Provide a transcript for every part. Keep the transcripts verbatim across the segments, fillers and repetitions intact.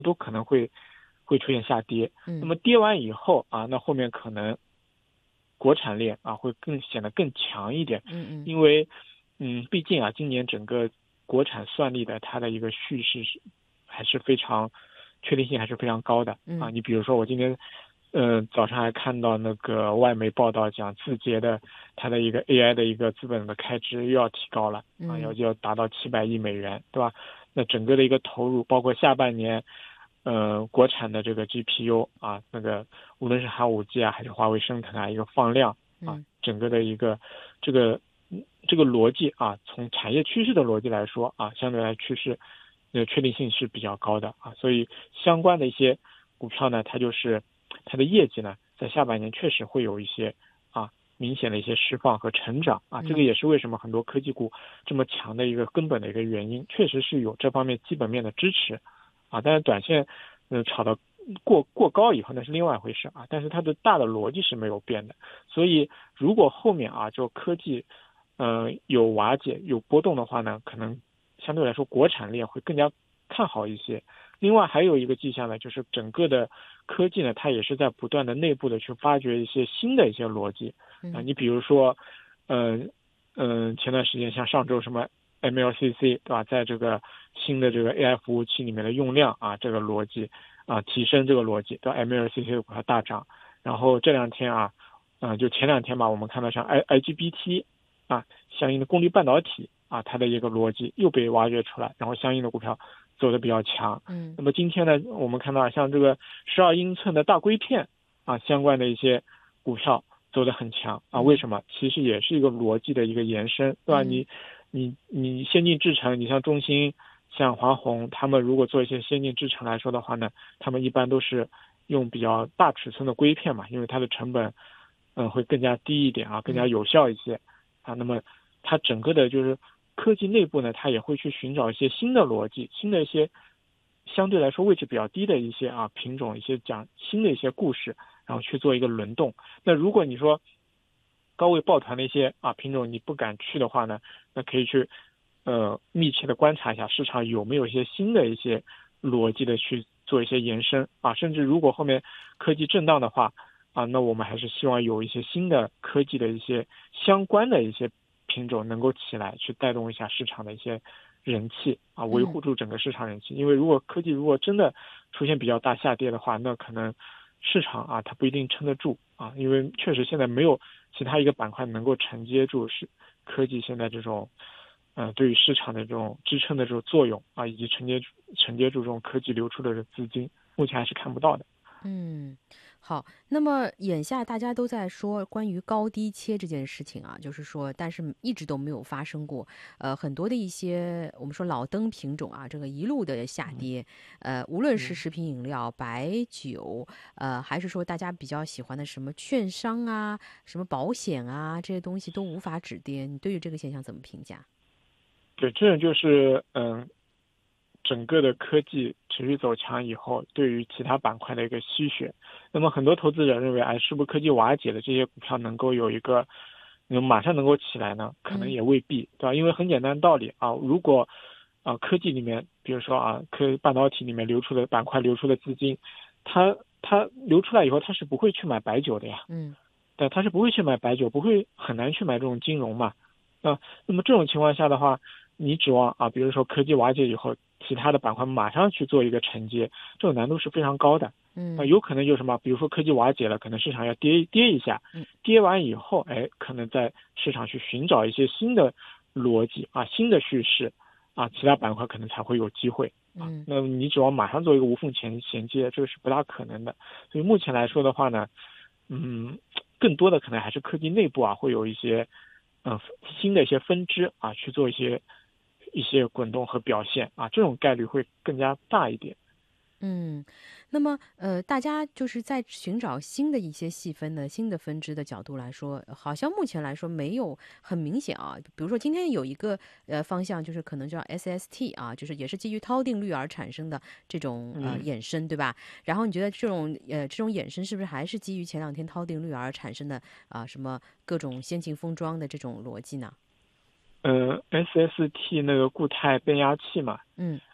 都可能会会出现下跌。那嗯么跌完以后啊，那后面可能国产链啊会更显得更强一点， 嗯嗯因为嗯，毕竟啊，今年整个国产算力的它的一个叙事是还是非常确定性还是非常高的啊。 嗯你比如说我今天呃早上还看到那个外媒报道讲字节的它的一个 A I 的一个资本的开支又要提高了啊，要嗯要达到七百亿美元，对吧？那整个的一个投入，包括下半年。呃，国产的这个 G P U 啊，那个无论是寒武纪啊，还是华为生腾啊，一个放量啊， 嗯整个的一个这个嗯这个逻辑啊，从产业趋势的逻辑来说啊，相对来趋势呃确定性是比较高的啊，所以相关的一些股票呢，它就是它的业绩呢，在下半年确实会有一些啊明显的一些释放和成长啊，这个嗯也是为什么很多科技股这么强的一个根本的一个原因，确实是有这方面基本面的支持啊，但是短线呃炒到过过高以后那是另外一回事啊，但是它的大的逻辑是没有变的，所以如果后面啊就科技呃有瓦解有波动的话呢，可能相对来说国产链会更加看好一些。另外还有一个迹象呢，就是整个的科技呢，它也是在不断的内部的去发掘一些新的一些逻辑啊、 嗯你比如说，嗯、呃、嗯、呃前段时间像上周什么 M L C C 对吧，在这个新的这个 A I 服务器里面的用量啊，这个逻辑啊提升这个逻辑，对吧 M L C C 的股票大涨。然后这两天啊，嗯、呃就前两天吧，我们看到像 I I G B T 啊，相应的功率半导体啊，它的一个逻辑又被挖掘出来，然后相应的股票走的比较强。 嗯那么今天呢，我们看到像这个十二英寸的大硅片啊，相关的一些股票走得很强啊，为嗯什么？其实也是一个逻辑的一个延伸，对吧？ 嗯你你你先进制程，你像中芯、像华虹，他们如果做一些先进制程来说的话呢，他们一般都是用比较大尺寸的硅片嘛，因为它的成本嗯会更加低一点啊，更加嗯有效一些啊。那么它整个的就是科技内部呢，它也会去寻找一些新的逻辑，新的一些相对来说位置比较低的一些啊品种，一些讲新的一些故事，然后去做一个轮动。那如果你说高位抱团的一些啊品种你不敢去的话呢，那可以去呃密切的观察一下市场有没有一些新的一些逻辑的去做一些延伸啊，甚至如果后面科技震荡的话啊，那我们还是希望有一些新的科技的一些相关的一些品种能够起来，去带动一下市场的一些人气啊，维嗯护住整个市场人气。因为如果科技如果真的出现比较大下跌的话，那可能市场啊它不一定撑得住啊，因为确实现在没有其他一个板块能够承接住是科技现在这种呃对于市场的这种支撑的这种作用啊，以及承接承接住这种科技流出的资金，目前还是看不到的。 嗯，好。那么眼下大家都在说关于高低切这件事情啊，就是说，但是一直都没有发生过。呃，很多的一些我们说老灯品种啊，这个一路的下嗯跌，呃，无论是嗯。 食品饮料、白酒，呃，还是说大家比较喜欢的什么券商啊、什么保险啊这些东西都无法止跌。你对于这个现象怎么评价？ 对，这种就是嗯，整个的科技持续走强以后，对于其他板块的一个吸血。那么很多投资者认为，哎，是不是科技瓦解的这些股票能够有一个，能马上能够起来呢？可能嗯也未必，对吧？因为很简单的道理啊，如果啊科技里面，比如说啊科半导体里面流出的板块流出的资金，它它流出来以后，它是不会去买白酒的呀。 嗯对，他是不会去买白酒，不会很难去买这种金融嘛。啊，那么这种情况下的话，你指望啊，比如说科技瓦解以后，其他的板块马上去做一个承接，这种难度是非常高的。啊， 嗯有可能就是什么，比如说科技瓦解了，可能市场要跌跌一下， 嗯跌完以后，哎，可能在市场去寻找一些新的逻辑啊，新的叙事啊，其他板块可能才会有机会啊。 嗯那么你指望马上做一个无缝衔衔接，这个是不大可能的。所以目前来说的话呢，嗯，更多的可能还是科技内部啊，会有一些嗯、呃新的一些分支啊，去做一些一些滚动和表现啊，这种概率会更加大一点。 嗯，那么呃，大家就是在寻找新的一些细分的新的分支的角度来说，好像目前来说没有很明显啊。比如说今天有一个呃方向，就是可能叫 S S T 啊，就是也是基于涛定律而产生的这种呃嗯。 衍生，对吧？然后你觉得这种呃这种衍生是不是还是基于前两天涛定律而产生的啊、什么各种先进封装的这种逻辑呢？ 呃，S S T 那个固态变压器嘛， 嗯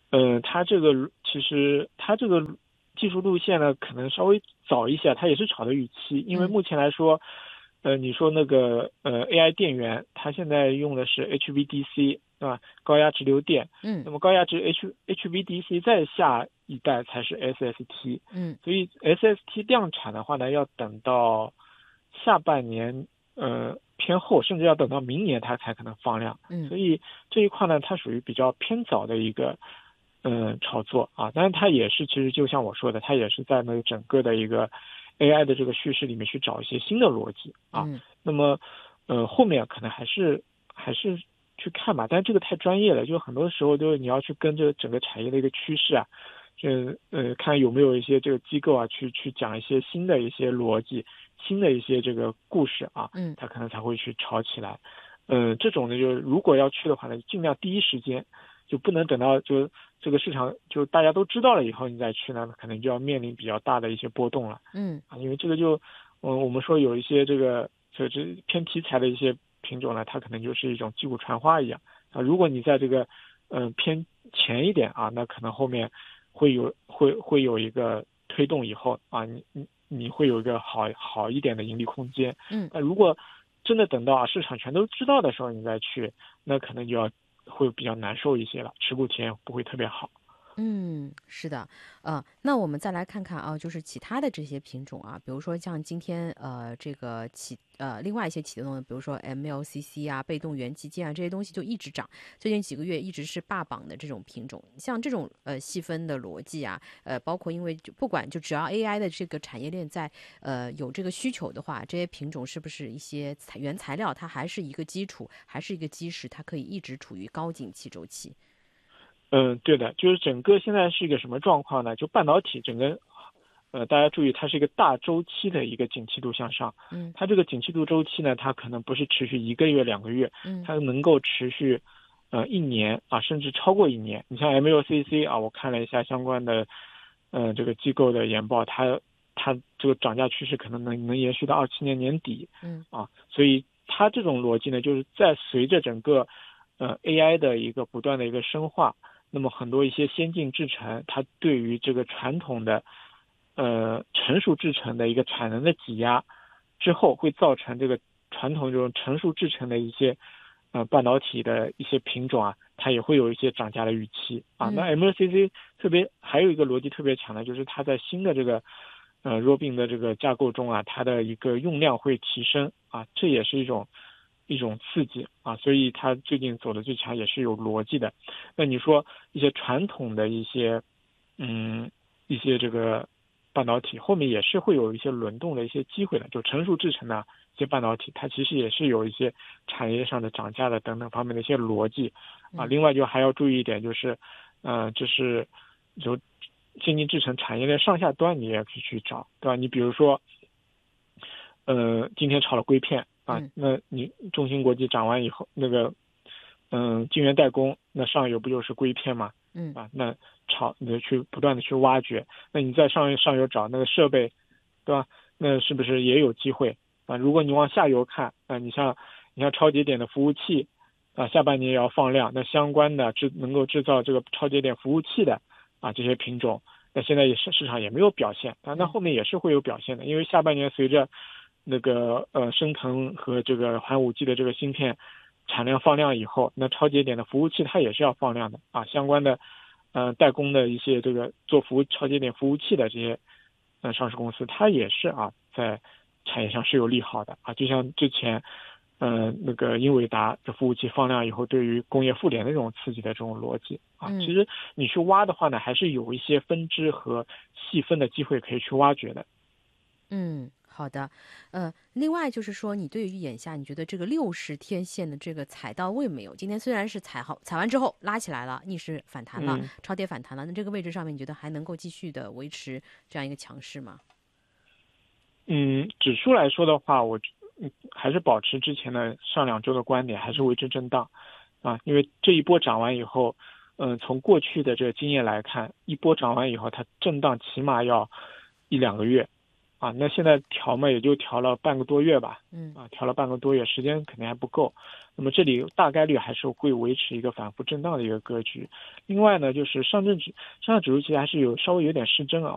嗯，它这个其实它这个技术路线呢，可能稍微早一些，它也是炒的预期，因为嗯目前来说，呃，你说那个呃 A I 电源，它现在用的是 H V D C 对吧？高压直流电， 嗯那么高压直 H HVDC 再下一代才是 S S T， 嗯所以 S S T 量产的话呢，要等到下半年，呃偏后，甚至要等到明年它才可能放量， 嗯所以这一块呢，它属于比较偏早的一个。嗯，炒作啊，但是它也是，其实就像我说的，它也是在那个整个的一个 A I 的这个叙事里面去找一些新的逻辑啊。 嗯那么，呃，后面可能还是还是去看吧，但是这个太专业了，就很多时候就是你要去跟这个整个产业的一个趋势啊，就呃看有没有一些这个机构啊，去去讲一些新的一些逻辑，新的一些这个故事啊， 嗯它可能才会去炒起来。嗯、呃，这种呢，就是如果要去的话呢，尽量第一时间。就不能等到就这个市场就大家都知道了以后你再去呢，可能就要面临比较大的一些波动了嗯啊，因为这个就嗯我们说有一些这个这这偏题材的一些品种呢，它可能就是一种击鼓传花一样啊，如果你在这个嗯、呃、偏前一点啊，那可能后面会有会会有一个推动以后啊，你你你会有一个好好一点的盈利空间。 嗯那如果真的等到啊市场全都知道的时候你再去，那可能就要。会比较难受一些了，持股体验不会特别好。 嗯，是的，呃，那我们再来看看啊，就是其他的这些品种啊，比如说像今天呃这个启呃另外一些启动的，比如说 M L C C 啊、被动元器件啊这些东西就一直涨，最近几个月一直是霸榜的这种品种。像这种呃细分的逻辑啊，呃，包括因为就不管就只要 A I 的这个产业链在呃有这个需求的话，这些品种是不是一些材原材料，它还是一个基础，还是一个基石，它可以一直处于高景气周期。 嗯，对的，就是整个现在是一个什么状况呢？就半导体整个，呃，大家注意，它是一个大周期的一个景气度向上。 嗯它这个景气度周期呢，它可能不是持续一个月、两个月， 嗯它能够持续，呃，一年啊，甚至超过一年。你像 M L C C 啊，我看了一下相关的，呃，这个机构的研报，它它这个涨价趋势可能能能延续到二七年年底。 嗯啊，所以它这种逻辑呢，就是在随着整个，呃 A I 的一个不断的一个深化。那么很多一些先进制程，它对于这个传统的，呃成熟制程的一个产能的挤压之后，会造成这个传统这种成熟制程的一些，呃半导体的一些品种啊，它也会有一些涨价的预期啊。那嗯 M L C C 特别还有一个逻辑特别强的，就是它在新的这个，呃 Robin 的这个架构中啊，它的一个用量会提升啊，这也是一种。一种刺激啊，所以它最近走的最强也是有逻辑的。那你说一些传统的一些，嗯，一些这个半导体后面也是会有一些轮动的一些机会的，就成熟制成的一些半导体，它其实也是有一些产业上的涨价的等等方面的一些逻辑啊。另外就还要注意一点就是，呃，就是就先进制程产业链上下端你也可以去找，对吧？你比如说，呃，今天炒了硅片。啊，那你中芯国际涨完以后，那个，嗯，晶圆代工，那上游不就是硅片嘛？ 嗯啊，那炒你就去不断的去挖掘，那你在上上游找那个设备，对吧？那是不是也有机会啊？如果你往下游看，啊，你像你像超节点的服务器，啊，下半年也要放量，那相关的制能够制造这个超节点服务器的啊这些品种，那现在也是市场也没有表现，啊，那后面也是会有表现的，因为下半年随着那个呃升腾和这个寒武纪的这个芯片产量放量以后，那超节点的服务器它也是要放量的啊，相关的呃代工的一些这个做服务超节点服务器的这些呃上市公司，它也是啊在产业上是有利好的啊，就像之前呃那个英伟达的服务器放量以后，对于工业互联的这种刺激的这种逻辑啊， 嗯其实你去挖的话呢，还是有一些分支和细分的机会可以去挖掘的。 嗯，好的，呃，另外就是说，你对于眼下你觉得这个六十天线的这个踩到位没有？今天虽然是踩好，踩完之后拉起来了，逆势反弹了， 嗯超跌反弹了，那这个位置上面你觉得还能够继续的维持这样一个强势吗？ 嗯，指数来说的话，我嗯还是保持之前的上两周的观点，还是维持震荡啊，因为这一波涨完以后，嗯，从过去的这个经验来看，一波涨完以后，它震荡起码要一两个月啊，那现在调嘛，也就调了半个多月吧， 嗯啊，调了半个多月，时间肯定还不够。那么这里大概率还是会维持一个反复震荡的一个格局。另外呢，就是上证指上证指数其实还是有稍微有点失真啊，